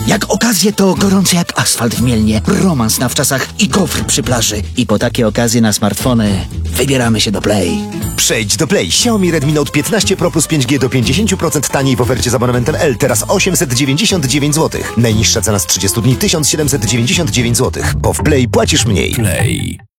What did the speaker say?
Jak okazje to gorące jak asfalt w Mielnie, romans na wczasach i gofry przy plaży. I po takie okazje na smartfony wybieramy się do Play. Przejdź do Play. Xiaomi Redmi Note 15 Pro plus 5G do 50% taniej w ofercie z abonamentem L. Teraz 899 zł. Najniższa cena z 30 dni 1799 zł. Bo w Play płacisz mniej. Play.